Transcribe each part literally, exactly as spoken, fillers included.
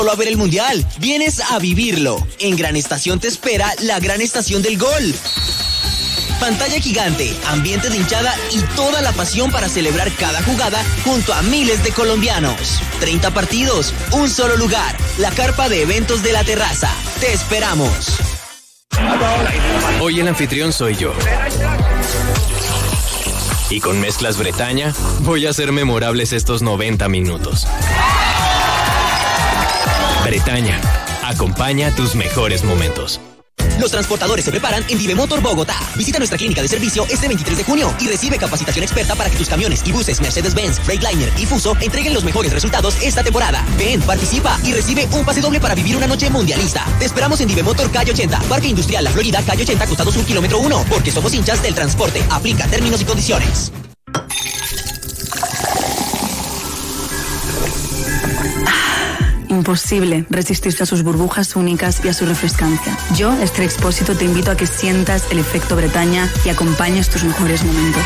solo a ver el Mundial, vienes a vivirlo. En Gran Estación te espera la Gran Estación del Gol. Pantalla gigante, ambiente de hinchada y toda la pasión para celebrar cada jugada junto a miles de colombianos. treinta partidos, un solo lugar. La carpa de eventos de La Terraza. Te esperamos. Hoy el anfitrión soy yo. Y con Mezclas Bretaña voy a hacer memorables estos noventa minutos. Bretaña, acompaña tus mejores momentos. Los transportadores se preparan en Divemotor Bogotá. Visita nuestra clínica de servicio este veintitrés de junio y recibe capacitación experta para que tus camiones y buses Mercedes-Benz, Freightliner y Fuso entreguen los mejores resultados esta temporada. Ven, participa y recibe un pase doble para vivir una noche mundialista. Te esperamos en Divemotor Calle ochenta, Parque Industrial La Florida, Calle ochenta, Costado Sur, kilómetro uno, porque somos hinchas del transporte. Aplica términos y condiciones. Imposible resistirse a sus burbujas únicas y a su refrescancia. Yo, Esther Expósito, te invito a que sientas el efecto Bretaña y acompañes tus mejores momentos.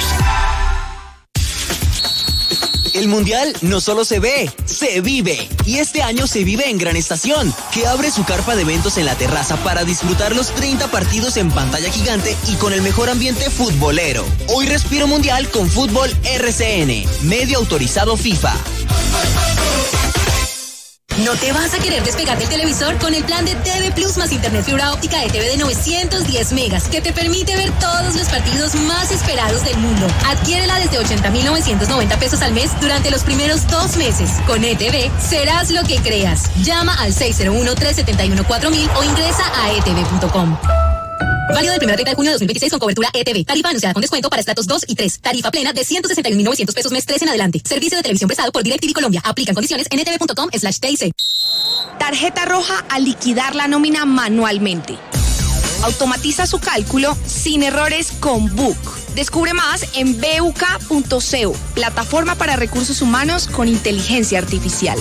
El Mundial no solo se ve, se vive. Y este año se vive en Gran Estación, que abre su carpa de eventos en La Terraza para disfrutar los treinta partidos en pantalla gigante y con el mejor ambiente futbolero. Hoy respiro mundial con Fútbol R C N, medio autorizado FIFA. ¿No te vas a querer despegar del televisor con el plan de T V Plus más internet fibra óptica de T V de novecientos diez megas que te permite ver todos los partidos más esperados del mundo? Adquiérela desde ochenta mil novecientos noventa pesos al mes durante los primeros dos meses. Con E T V serás lo que creas. Llama al seis cero uno, tres siete uno, cuatro mil o ingresa a e t v punto com. Válido del primero al treinta de junio de dos mil veintiséis con cobertura E T V. Tarifa anunciada con descuento para estratos dos y tres. Tarifa plena de ciento sesenta y un mil novecientos pesos mes tres en adelante. Servicio de televisión prestado por DirecTV Colombia. Aplican condiciones en e t v punto com slash t i c. Tarjeta roja al liquidar la nómina manualmente. Automatiza su cálculo sin errores con Book. Descubre más en b u k punto c o, plataforma para recursos humanos con inteligencia artificial.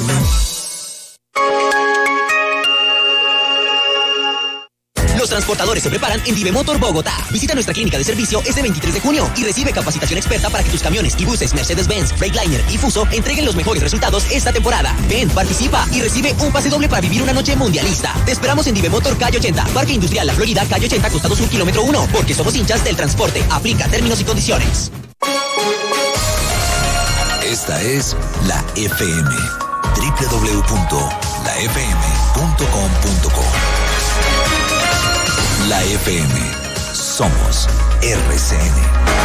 Los transportadores se preparan en Divemotor Bogotá. Visita nuestra clínica de servicio este veintitrés de junio y recibe capacitación experta para que tus camiones y buses Mercedes-Benz, Freightliner y Fuso entreguen los mejores resultados esta temporada. Ven, participa y recibe un pase doble para vivir una noche mundialista. Te esperamos en Divemotor Calle ochenta, Parque Industrial La Florida, Calle ochenta, Costado Sur, kilómetro uno, porque somos hinchas del transporte. Aplica términos y condiciones. Esta es la F M. doble u doble u doble u punto la f m punto com punto co. La F M. Somos R C N.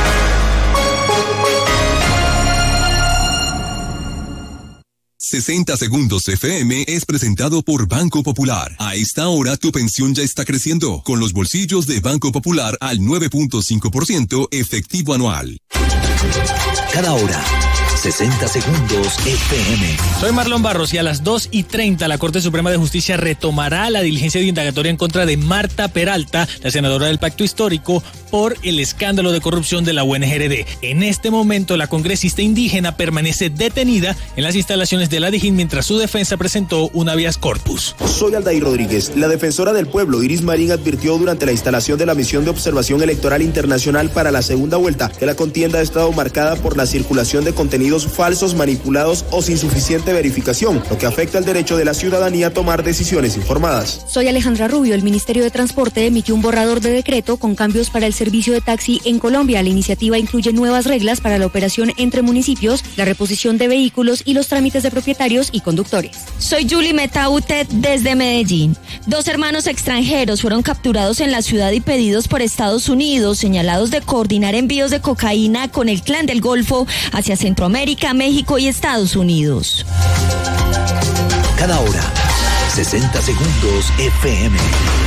sesenta Segundos F M es presentado por Banco Popular. A esta hora tu pensión ya está creciendo, con los bolsillos de Banco Popular al nueve punto cinco por ciento efectivo anual. Cada hora, sesenta Segundos F M. Soy Marlon Barros y a las dos y treinta la Corte Suprema de Justicia retomará la diligencia de indagatoria en contra de Marta Peralta, la senadora del Pacto Histórico, por el escándalo de corrupción de la U N G R D. En este momento, la congresista indígena permanece detenida en las instalaciones de la Dijín mientras su defensa presentó un habeas corpus. Soy Aldair Rodríguez. La defensora del pueblo, Iris Marín, advirtió durante la instalación de la misión de observación electoral internacional para la segunda vuelta que la contienda ha estado marcada por la circulación de contenidos falsos, manipulados o sin suficiente verificación, lo que afecta el derecho de la ciudadanía a tomar decisiones informadas. Soy Alejandra Rubio. El Ministerio de Transporte emitió un borrador de decreto con cambios para el servicio de taxi en Colombia. La iniciativa incluye nuevas reglas para la operación entre municipios, la reposición de vehículos y los trámites de propietarios y conductores. Soy Julie Metautet desde Medellín. Dos hermanos extranjeros fueron capturados en la ciudad y pedidos por Estados Unidos, señalados de coordinar envíos de cocaína con el Clan del Golfo hacia Centroamérica, México y Estados Unidos. Cada hora, sesenta Segundos F M.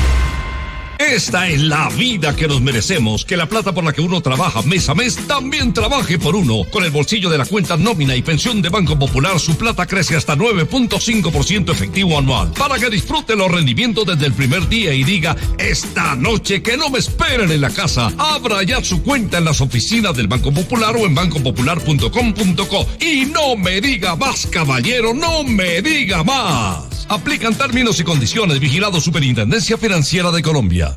Esta es la vida que nos merecemos, que la plata por la que uno trabaja mes a mes también trabaje por uno. Con el bolsillo de la cuenta nómina y pensión de Banco Popular, su plata crece hasta nueve punto cinco por ciento efectivo anual. Para que disfrute los rendimientos desde el primer día y diga, esta noche que no me esperen en la casa. Abra ya su cuenta en las oficinas del Banco Popular o en banco popular punto com punto co. Y no me diga más, caballero, no me diga más. Aplican términos y condiciones. Vigilado Superintendencia Financiera de Colombia.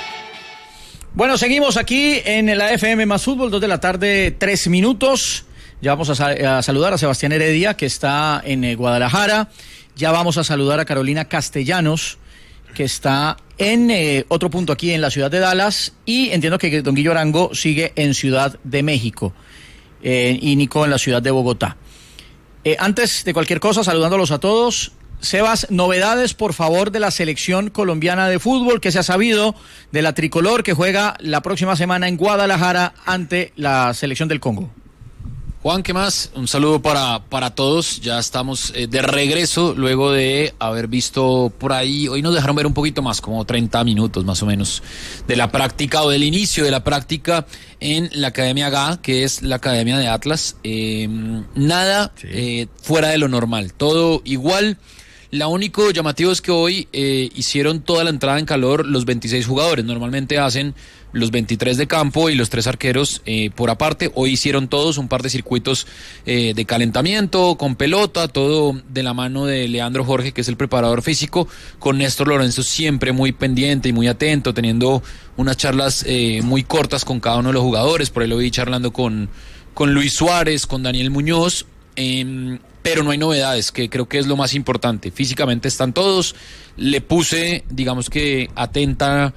Bueno, seguimos aquí en la F M más Fútbol, dos de la tarde, tres minutos. Ya vamos a, sa- a saludar a Sebastián Heredia, que está en eh, Guadalajara. Ya vamos a saludar a Carolina Castellanos, que está en eh, otro punto aquí en la ciudad de Dallas. Y entiendo que don Guillo Arango sigue en Ciudad de México. Eh, y Nico en la ciudad de Bogotá. Eh, antes de cualquier cosa, saludándolos a todos. Sebas, novedades por favor de la selección colombiana de fútbol, que se ha sabido de la tricolor que juega la próxima semana en Guadalajara ante la selección del Congo. Juan, ¿qué más? Un saludo para, para todos. Ya estamos eh, de regreso luego de haber visto por ahí, hoy nos dejaron ver un poquito más, como treinta minutos más o menos, de la práctica o del inicio de la práctica en la Academia G A, que es la Academia de Atlas. Eh, nada sí. eh, fuera de lo normal, todo igual. Lo único llamativo es que hoy eh, hicieron toda la entrada en calor los veintiséis jugadores. Normalmente hacen los veintitrés de campo y los tres arqueros eh, por aparte. Hoy hicieron todos un par de circuitos eh, de calentamiento, con pelota, todo de la mano de Leandro Jorge, que es el preparador físico, con Néstor Lorenzo siempre muy pendiente y muy atento, teniendo unas charlas eh, muy cortas con cada uno de los jugadores. Por ahí lo vi charlando con, con Luis Suárez, con Daniel Muñoz. Eh, pero no hay novedades, que creo que es lo más importante. Físicamente están todos. Le puse, digamos que atenta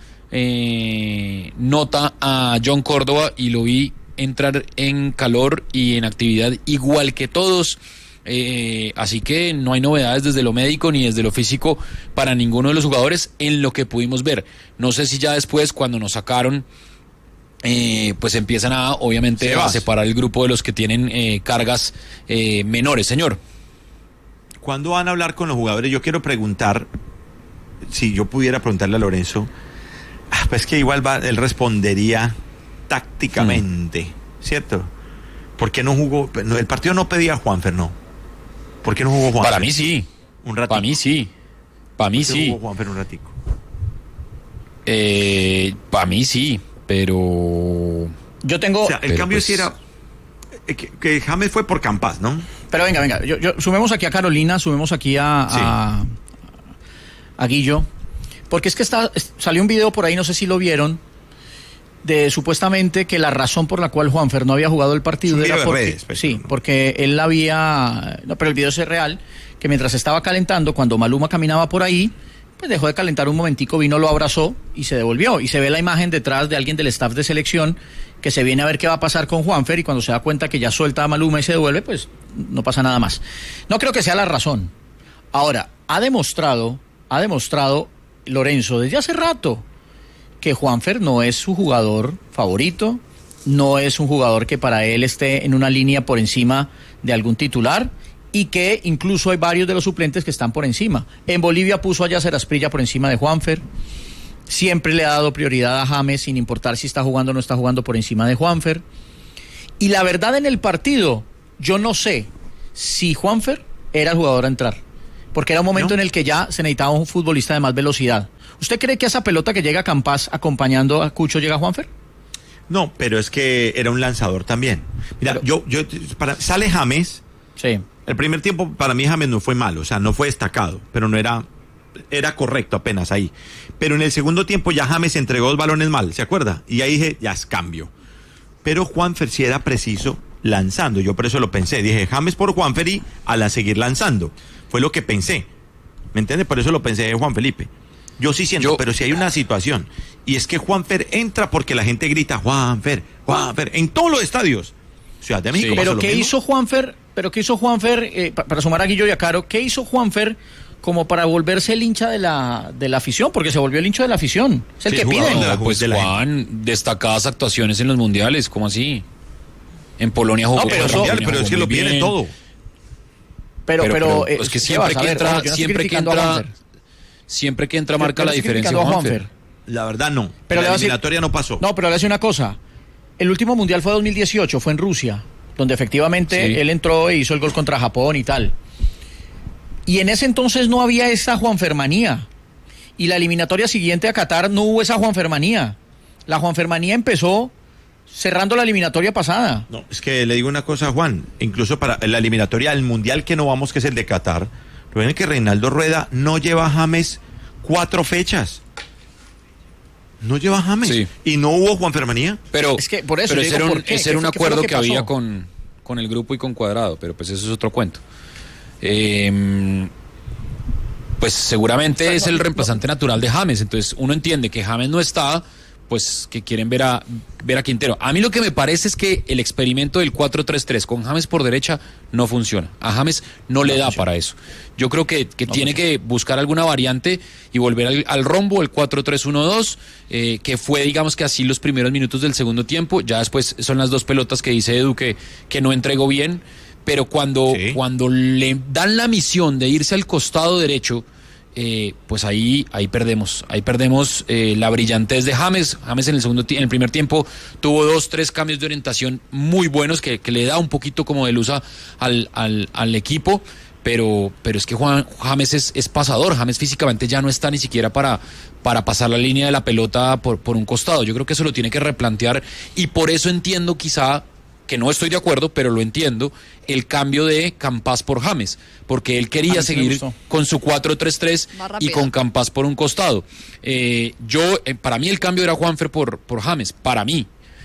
eh, nota a John Córdoba y lo vi entrar en calor y en actividad igual que todos. Eh, así que no hay novedades desde lo médico ni desde lo físico para ninguno de los jugadores en lo que pudimos ver. No sé si ya después, cuando nos sacaron, Eh, pues empiezan a, obviamente, Sebas, a separar el grupo de los que tienen eh, cargas eh, menores. Señor, ¿cuándo van a hablar con los jugadores? Yo quiero preguntar, si yo pudiera preguntarle a Lorenzo, ah, pues que igual va, él respondería tácticamente, mm. ¿cierto? ¿Por qué no jugó? El partido no pedía a Juanfer, ¿no? ¿Por qué no jugó Juanfer? Para mí sí. Un ratito. Para mí sí. Para mí ¿Por qué sí. no jugó Juanfer un ratico? Eh, para mí sí. Pero yo tengo, o sea, el cambio pues... sí era que, que James fue por Campas, ¿no? Pero venga, venga, yo, yo sumemos aquí a Carolina, sumemos aquí a, sí. a a Guillo, porque es que está salió un video por ahí, no sé si lo vieron, de supuestamente que la razón por la cual Juanfer no había jugado el partido era porque redes, pero, sí, ¿no? porque él había, no, pero el video es real, que mientras estaba calentando, cuando Maluma caminaba por ahí, pues dejó de calentar un momentico, vino, lo abrazó y se devolvió. Y se ve la imagen detrás de alguien del staff de selección que se viene a ver qué va a pasar con Juanfer, y cuando se da cuenta que ya suelta a Maluma y se devuelve, pues no pasa nada más. No creo que sea la razón. Ahora, ha demostrado, ha demostrado Lorenzo desde hace rato que Juanfer no es su jugador favorito, no es un jugador que para él esté en una línea por encima de algún titular, y que incluso hay varios de los suplentes que están por encima. En Bolivia puso a Yasser Asprilla por encima de Juanfer. Siempre le ha dado prioridad a James, sin importar si está jugando o no está jugando, por encima de Juanfer. Y la verdad, en el partido, yo no sé si Juanfer era el jugador a entrar, porque era un momento ¿No? en el que ya se necesitaba un futbolista de más velocidad. ¿Usted cree que esa pelota que llega a Campas acompañando a Cucho llega a Juanfer? No, pero es que era un lanzador también. Mira, pero, yo, yo para, sale James. Sí. El primer tiempo para mí James no fue malo, o sea, no fue destacado, pero no era, era correcto apenas ahí. Pero en el segundo tiempo ya James entregó dos balones mal, ¿se acuerda? Y ahí dije, ya es cambio. Pero Juanfer sí era preciso lanzando, yo por eso lo pensé. Dije, James por Juanfer y a la seguir lanzando. Fue lo que pensé, ¿me entiendes? Por eso lo pensé de Juan Felipe. Yo sí siento, yo, pero si hay una situación, y es que Juanfer entra porque la gente grita, Juanfer, Juanfer, en todos los estadios. Ciudad de México. Sí. Pero ¿qué hizo Juanfer? Pero ¿qué hizo Juanfer, eh, para sumar a Guillo y a Caro, qué hizo Juanfer como para volverse el hincha de la de la afición? Porque se volvió el hincha de la afición. Es el sí, que pide. No, pues de Juan, destacadas actuaciones en los mundiales, ¿cómo así? En Polonia jugó. No, pero, eso, mundial, pero es que lo pide todo. Pero, pero, pero, pero eh, es que siempre que entra, ver, no siempre que entra, siempre que entra marca la diferencia. Juanfer. La verdad no. Pero la eliminatoria decir, no pasó. No, pero le voy a decir una cosa. El último mundial fue dos mil dieciocho, fue en Rusia, donde efectivamente sí. él entró e hizo el gol contra Japón y tal. Y en ese entonces no había esa Juanfermanía. Y la eliminatoria siguiente a Qatar no hubo esa Juanfermanía. La Juanfermanía empezó cerrando la eliminatoria pasada. No, es que le digo una cosa, Juan. Incluso para la eliminatoria al mundial que no vamos, que es el de Qatar, lo ven que Reinaldo Rueda no lleva a James cuatro fechas. No lleva a James. Sí. Y no hubo Juanfermanía. Pero, es que por eso pero ese era un, ese era un acuerdo que, que había con, con el grupo y con Cuadrado, pero pues eso es otro cuento. Eh, pues seguramente o sea, es no, el reemplazante no. natural de James, entonces uno entiende que James no está, pues que quieren ver a ver a Quintero. A mí lo que me parece es que el experimento del cuatro tres tres con James por derecha no funciona. A James no, no le da funciona. Para eso. Yo creo que, que no tiene funciona. que buscar alguna variante y volver al, al rombo, el cuatro tres uno dos, eh, que fue, digamos que así los primeros minutos del segundo tiempo. Ya después son las dos pelotas que dice Edu que, que no entregó bien, pero cuando, sí. cuando le dan la misión de irse al costado derecho, Eh, pues ahí ahí perdemos, ahí perdemos eh, la brillantez de James. James en el segundo en el primer tiempo tuvo dos, tres cambios de orientación muy buenos que, que le da un poquito como de luz al, al, al equipo, pero, pero es que Juan, James es, es pasador. James físicamente ya no está ni siquiera para, para pasar la línea de la pelota por, por un costado. Yo creo que eso lo tiene que replantear y por eso entiendo quizá, que no estoy de acuerdo, pero lo entiendo, el cambio de Campas por James, porque él quería seguir con su cuatro tres tres y con Campas por un costado. Eh, yo, eh, para mí el cambio era Juanfer por, por James, para mí,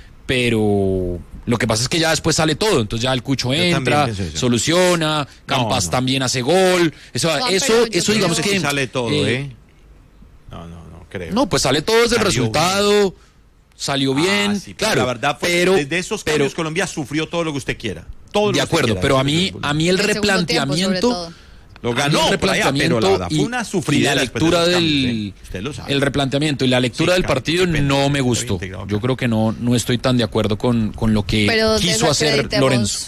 pero lo que pasa es que ya después sale todo, entonces ya el Cucho entra, soluciona, Campas no, no. también hace gol, eso, no, eso, eso digamos que... sale todo, ¿eh? ¿eh? No, no, no creo. No, pues sale todo desde el resultado... Bien. Salió bien, ah, sí, claro, la verdad fue, pero desde esos cambios pero, Colombia sufrió todo lo que usted quiera. Todo lo de que acuerdo, quiera, pero a mí, a mí el, el replanteamiento, lo ganó, el replanteamiento allá, pero la, fue una y la lectura de del, cambios, ¿eh? el replanteamiento y la lectura sí, del partido no me gustó. Yo creo que no, no estoy tan de acuerdo con, con lo que pero quiso hacer Lorenzo.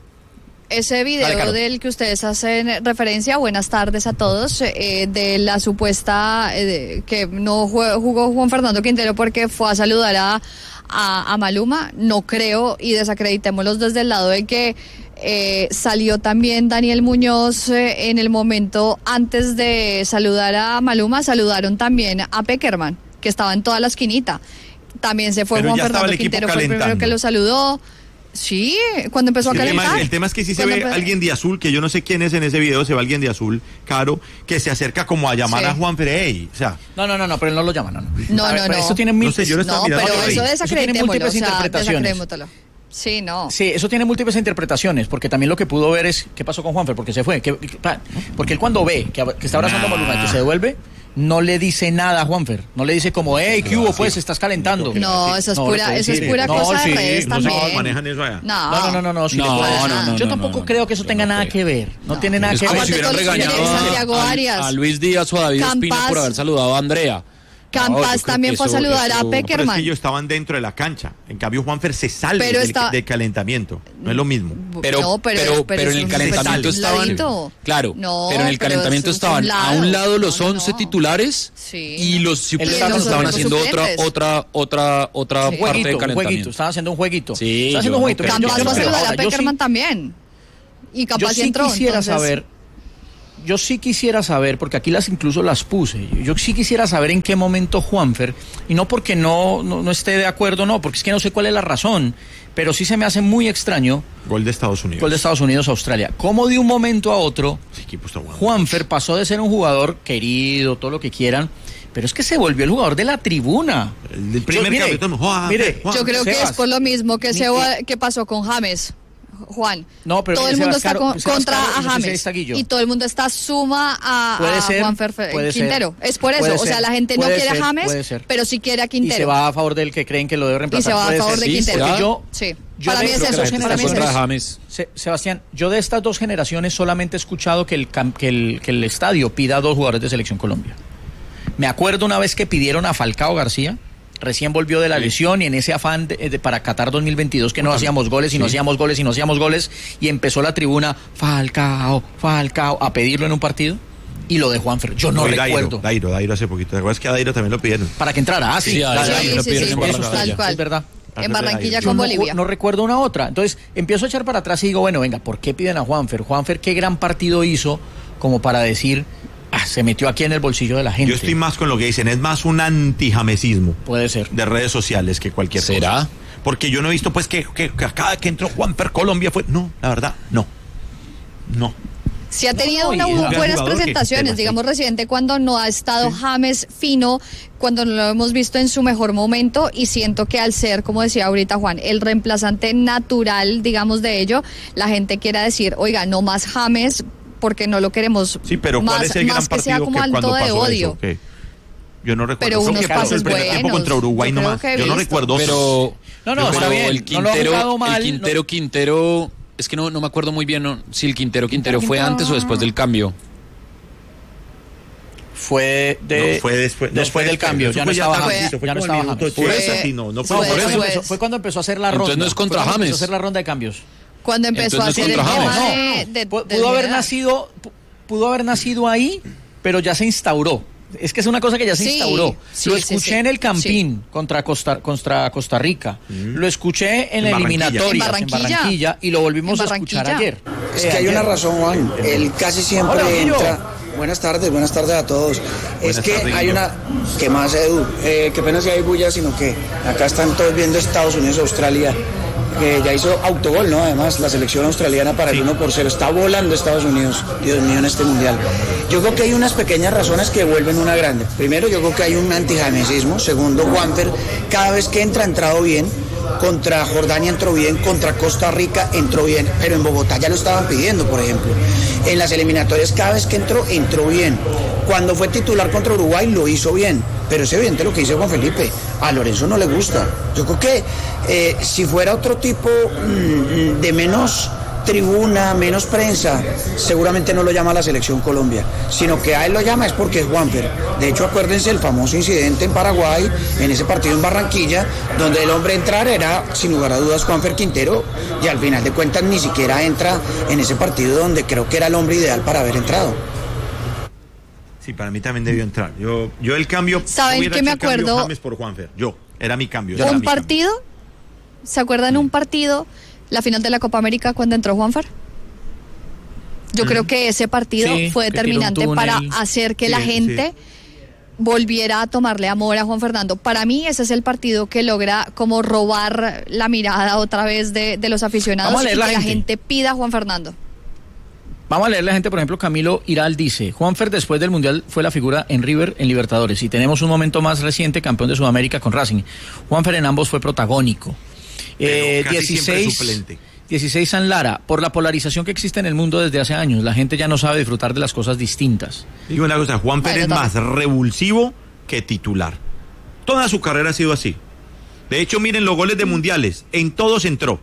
Ese video Dale, del que ustedes hacen referencia, buenas tardes a todos, eh, de la supuesta eh, que no jugó Juan Fernando Quintero porque fue a saludar a, a, a Maluma, no creo, y desacreditémoslos desde el lado de que eh, salió también Daniel Muñoz eh, en el momento antes de saludar a Maluma, saludaron también a Peckerman, que estaba en toda la esquinita. También se fue Pero Juan Fernando Quintero, fue el primero que lo saludó. Sí, cuando empezó a calentar. El tema, el tema es que sí se ve empezó... alguien de azul, que yo no sé quién es en ese video, se ve alguien de azul, Caro, que se acerca como a llamar sí. a Juan Ferey, o sea. No, no, no, no, pero él no lo llama, no. No, no, no. no. Eso tiene mil... no, sé, yo no pero eso desacreditémoslo, o sea, desacreditémoslo. Sí, no. Sí, eso tiene múltiples interpretaciones, porque también lo que pudo ver es qué pasó con Juanfer, porque se fue, que, porque él cuando ve que, que está abrazando nah. a Maluma y que se devuelve, no le dice nada a Juanfer, no le dice como, hey, ¿qué hubo? Pues, estás calentando. No, eso es no, pura, eso es pura no, cosa sí, de redes no también. No manejan eso allá. No, no, no, no, no, sí no, no, no, no Yo tampoco no, creo que eso tenga nada que ver, no, tiene nada que ver. Es como si hubieran regañado a, a Luis Díaz o a David Ospina por haber saludado a Andrea. Campas no, también fue a saludar eso, a Peckerman. No, pero es que ellos estaban dentro de la cancha. En cambio, Juanfer se sale pero del, está... del calentamiento. No es lo mismo. Pero, no, pero, pero, pero, pero en el calentamiento estaban. Claro, no, pero en el calentamiento estaban a un lado los no, no, once no. titulares sí. y los suplentes estaban haciendo otra otra otra otra sí. parte jueguito, del calentamiento. Un jueguito, estaban haciendo un jueguito. Sí, estaban haciendo un jueguito. Campas fue a saludar a Peckerman también. Y Campas entró. Yo quisiera saber. Yo sí quisiera saber, porque aquí las incluso las puse, yo sí quisiera saber en qué momento Juanfer, y no porque no, no, no esté de acuerdo, no, porque es que no sé cuál es la razón, pero sí se me hace muy extraño. Gol de Estados Unidos. Gol de Estados Unidos a Australia. Cómo de un momento a otro, Juanfer pasó de ser un jugador querido, todo lo que quieran, pero es que se volvió el jugador de la tribuna. El primer yo, mire, Juan, mire, Juan, yo creo Sebas, que es por lo mismo que, se, que pasó con James. Juan, no, pero todo el mundo está con, contra Caro, a James y todo el mundo está suma a, a ser, Juan Ferfe, Quintero. Ser, es por eso, o sea, la gente no quiere ser, a James, pero sí quiere a Quintero. Y se va a favor del que creen que lo debe reemplazar. Y se va a favor de Quintero. Porque yo, sí. yo para mí es eso. Para mí es eso. James. Se, Sebastián, yo de estas dos generaciones solamente he escuchado que el, que, el, que el estadio pida a dos jugadores de Selección Colombia. Me acuerdo una vez que pidieron a Falcao García. Recién volvió de la lesión y en ese afán de, de, para Qatar dos mil veintidós que no hacíamos goles y no sí. hacíamos goles y no hacíamos goles y empezó la tribuna Falcao, Falcao a pedirlo en un partido y lo de Juanfer. Yo no, no recuerdo. Dairo, Dairo, Dairo hace poquito. ¿Te acuerdas que a Dairo también lo pidieron? Para que entrara. Ah, sí. Sí, la, sí, la, sí, lo sí, pidieron sí, en Barranquilla. Tal cual. Es verdad. En Barranquilla Yo con no, Bolivia. No recuerdo una otra. Entonces empiezo a echar para atrás y digo, bueno, venga, ¿por qué piden a Juanfer? Juanfer, ¿qué gran partido hizo como para decir... Ah, se metió aquí en el bolsillo de la gente? Yo estoy más con lo que dicen, es más un antijamesismo. Puede ser. De redes sociales que cualquier ¿Será? cosa. ¿Será? Porque yo no he visto pues que, que, que cada que entró Juanfer Colombia fue... No, la verdad, no. No. Sí ha tenido No, una, y- buenas jugador presentaciones, que- digamos Residente cuando no ha estado James fino, cuando no lo hemos visto en su mejor momento, y siento que al ser, como decía ahorita Juan, el reemplazante natural, digamos, de ello, la gente quiera decir, oiga, no más James porque no lo queremos. Sí, pero ¿cuál más, es el gran más que sea partido como que alto cuando de pasó odio. eso? ¿Qué? Yo no recuerdo. Pero Creo unos que pasó pases el primer tiempo buenos, contra Uruguay yo creo nomás. que he Yo no visto. recuerdo. Pero, No, no, pero está bien, el no lo ha Quintero, jugado mal, el Quintero, Quintero, es que no, no me acuerdo muy bien no, si el Quintero, Quintero fue Quintero. antes o después del cambio. Fue de No, fue después, no, después fue del cambio, Eso ya no fue estaba tardecito, James, fue ya no como estaba el minuto James. ochenta, Fue- sí, no, no fue fue Fue por cuando, eso. empezó, fue cuando empezó a hacer la ronda. Entonces no es contra Fue cuando James. empezó a hacer la ronda de cambios. Cuando empezó Entonces a no hacer es el contra tema James. de, de- Pu- del pudo haber general. nacido pu- pudo haber nacido ahí, pero ya se instauró. Es que es una cosa que ya se Sí, instauró. sí, Lo sí, escuché sí. en el Campín contra Costa contra Costa Rica. Lo escuché en, En Barranquilla. eliminatorias En en Barranquilla. Barranquilla, y lo volvimos En a escuchar Barranquilla. ayer. Es Eh, que hay ayer. una razón, Juan. Él casi siempre Hola, Guillo. entra. Buenas tardes, buenas tardes a todos. Buenas es que tardes, hay Guillo. una. ¿Qué más, Edu? Eh, qué pena si hay bulla, sino que acá están todos viendo Estados Unidos, Australia. Que ya hizo autogol, ¿no? Además, la selección australiana para el uno por cero. Está volando Estados Unidos, Dios mío, en este mundial. Yo creo que hay unas pequeñas razones que vuelven una grande. Primero, yo creo que hay un antijanesismo. Segundo, Juanfer, cada vez que entra, ha entrado bien. Contra Jordania entró bien, contra Costa Rica entró bien, pero en Bogotá ya lo estaban pidiendo, por ejemplo. En las eliminatorias cada vez que entró, entró bien. Cuando fue titular contra Uruguay lo hizo bien, pero es evidente lo que dice Juan Felipe, a Lorenzo no le gusta. Yo creo que eh, si fuera otro tipo mm, de menos tribuna, menos prensa, seguramente no lo llama la selección Colombia, sino que a él lo llama es porque es Juanfer. De hecho, acuérdense el famoso incidente en Paraguay, en ese partido en Barranquilla, donde el hombre a entrar era, sin lugar a dudas, Juanfer Quintero, y al final de cuentas ni siquiera entra en ese partido donde creo que era el hombre ideal para haber entrado. Sí, para mí también debió entrar. Yo, yo el cambio. ¿Saben hubiera qué me hecho el cambio acuerdo? James por Juanfer. Yo, era mi cambio. ese era Un mi cambio. partido, ¿se acuerdan un partido, la final de la Copa América cuando entró Juanfer? Yo creo que ese partido Sí, fue que tiró un determinante para túnel. hacer que Sí, la sí. gente volviera a tomarle amor a Juan Fernando. Para mí ese es el partido que logra como robar la mirada otra vez de, de los aficionados Vamos a y leer que la la gente. gente pida a Juan Fernando. Vamos a leer la gente, por ejemplo, Camilo Iral dice, Juanfer después del Mundial fue la figura en River en Libertadores y tenemos un momento más reciente, campeón de Sudamérica con Racing. Juanfer en ambos fue protagónico. Eh, Pero casi siempre dieciséis, suplente. dieciséis San Lara, por la polarización que existe en el mundo desde hace años, la gente ya no sabe disfrutar de las cosas distintas. Digo una cosa, Juanfer Bueno, es más revulsivo que titular. Toda su carrera ha sido así. De hecho, miren los goles de mundiales, en todos entró.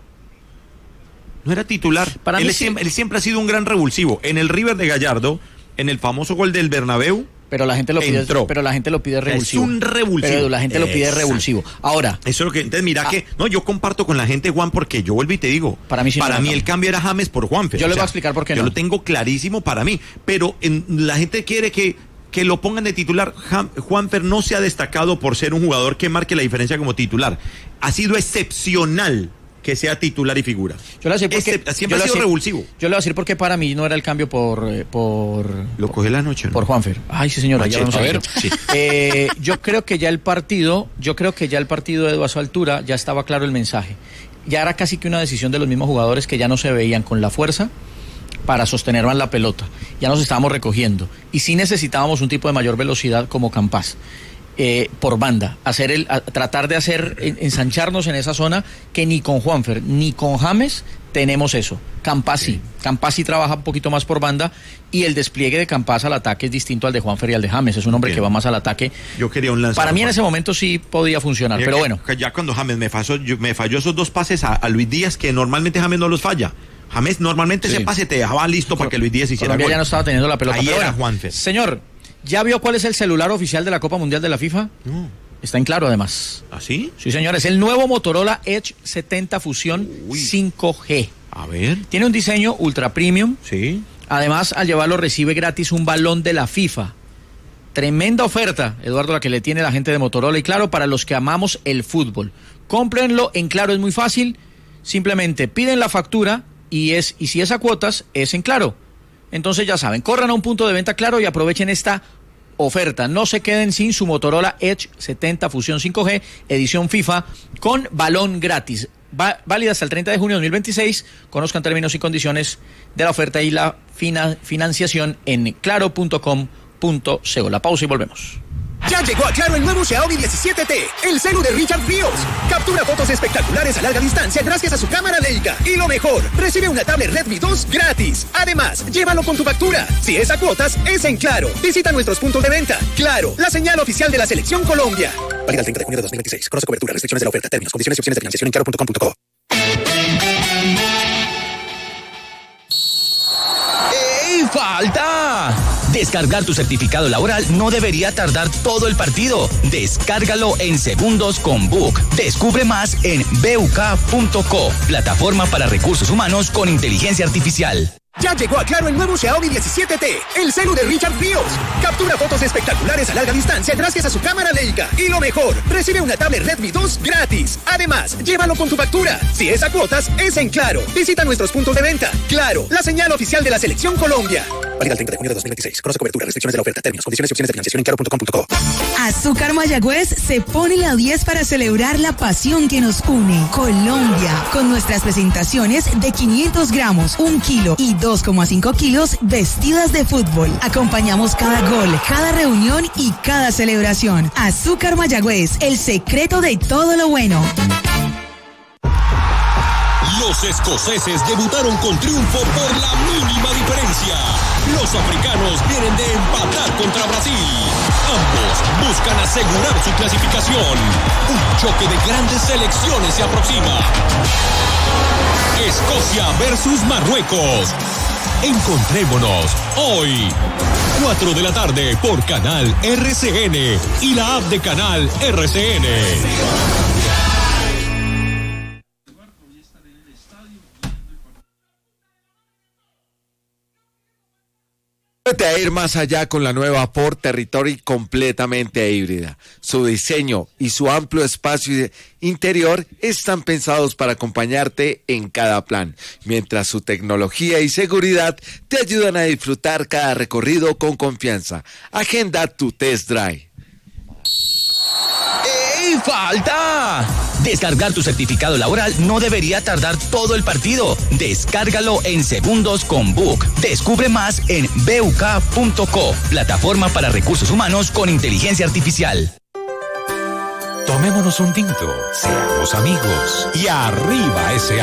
No era titular. Para él, mí es sí. siempre, él siempre ha sido un gran revulsivo. En el River de Gallardo, en el famoso gol del Bernabéu, Pero la gente lo pide, entró. pero la gente lo pide O sea, revulsivo. Es un revulsivo. Pero la gente lo pide Exacto. revulsivo. Ahora, Eso es lo que. Entonces, mira que. No, yo comparto con la gente, Juan, porque yo vuelvo y te digo. Para mí sí no Para era mí cambio. el cambio era James por Juanfer. Yo les O voy sea, a explicar por qué Yo no. lo tengo clarísimo para mí. Pero en, la gente quiere que, que lo pongan de titular. Jam- Juanfer no se ha destacado por ser un jugador que marque la diferencia como titular. Ha sido excepcional que sea titular y figura. yo le voy a decir porque, Excep- siempre yo ha le voy a sido decir- revulsivo. Yo le voy a decir porque para mí no era el cambio por eh, por Lo coge la noche, ¿no? por Juanfer. Ay, sí, señora, ya Machete. vamos a A ver. ver. Sí. Eh, yo creo que ya el partido, yo creo que ya el partido de a su altura ya estaba claro el mensaje. Ya era casi que una decisión de los mismos jugadores que ya no se veían con la fuerza para sostener más la pelota. Ya nos estábamos recogiendo y sí necesitábamos un tipo de mayor velocidad como Campas. Eh, por banda, hacer el, a- tratar de hacer en- ensancharnos en esa zona que ni con Juanfer ni con James tenemos eso. Campas sí, Campas sí trabaja un poquito más por banda y el despliegue de Campas al ataque es distinto al de Juanfer y al de James. Es un hombre Bien. que va más al ataque. Yo quería un lanzador. Para mí en ese momento sí podía funcionar, Mira pero que- bueno. que ya cuando James me falló, yo- me falló esos dos pases a, a Luis Díaz, que normalmente James no los falla. James normalmente Sí. ese pase te dejaba listo para que Luis Díaz hiciera Colombia gol. ya no estaba teniendo la pelota. Ahí pero era bueno, Juanfer. señor, ¿ya vio cuál es el celular oficial de la Copa Mundial de la FIFA? No. Está en claro además. ¿Así? Sí, señor, es el nuevo Motorola Edge setenta Fusión Uy. cinco G. A ver. Tiene un diseño ultra premium. Sí. Además, al llevarlo recibe gratis un balón de la FIFA. Tremenda oferta, Eduardo, la que le tiene la gente de Motorola. Y claro, para los que amamos el fútbol. Cómprenlo en Claro, es muy fácil. Simplemente piden la factura y es y si es a cuotas, es en Claro. Entonces ya saben, corran a un punto de venta Claro y aprovechen esta oferta. No se queden sin su Motorola Edge setenta Fusión cinco G, edición FIFA, con balón gratis. va, válida hasta el treinta de junio de dos mil veintiséis. Conozcan términos y condiciones de la oferta y la fina, financiación en claro punto com punto co. La pausa y volvemos. Ya llegó a Claro el nuevo Xiaomi diecisiete T, el celu de Richard Ríos. Captura fotos espectaculares a larga distancia gracias a su cámara Leica. Y lo mejor, recibe una tablet Redmi dos gratis. Además, llévalo con tu factura. Si es a cuotas, es en Claro. Visita nuestros puntos de venta. Claro, la señal oficial de la Selección Colombia. Válida el treinta de junio de dos mil veintiséis. Conoce cobertura, restricciones de la oferta, términos, condiciones y opciones de financiación en claro punto com punto co. ¡Ey, falta! Descargar tu certificado laboral no debería tardar todo el partido. Descárgalo en segundos con Book. Descubre más en b u k punto co, plataforma para recursos humanos con inteligencia artificial. Ya llegó a Claro el nuevo Xiaomi diecisiete T, el celu de Richard Ríos. Captura fotos espectaculares a larga distancia gracias a su cámara Leica. Y lo mejor, recibe una tablet Redmi dos gratis. Además, llévalo con tu factura. Si es a cuotas, es en Claro. Visita nuestros puntos de venta. Claro, la señal oficial de la Selección Colombia. Válida el treinta de junio de dos mil veintiséis. Conoce cobertura, restricciones de la oferta, términos, condiciones y opciones de financiación en claro punto com punto co. Azúcar Mayagüez se pone la diez para celebrar la pasión que nos une. Colombia, con nuestras presentaciones de quinientos gramos, un kilo y dos coma cinco kilos vestidas de fútbol. Acompañamos cada gol, cada reunión y cada celebración. Azúcar Mayagüez, el secreto de todo lo bueno. Los escoceses debutaron con triunfo por la mínima diferencia. Los africanos vienen de empatar contra Brasil. Ambos buscan asegurar su clasificación. Un choque de grandes selecciones se aproxima. Escocia versus Marruecos. Encontrémonos hoy, cuatro de la tarde por Canal R C N y la app de Canal R C N. A ir más allá con la nueva Ford Territory completamente híbrida. Su diseño y su amplio espacio interior están pensados para acompañarte en cada plan, mientras su tecnología y seguridad te ayudan a disfrutar cada recorrido con confianza. Agenda tu test drive. ¡Ey, falta! Descargar tu certificado laboral no debería tardar todo el partido. Descárgalo en segundos con Book. Descubre más en b u k punto co, plataforma para recursos humanos con inteligencia artificial. Tomémonos un tinto, seamos amigos y arriba ese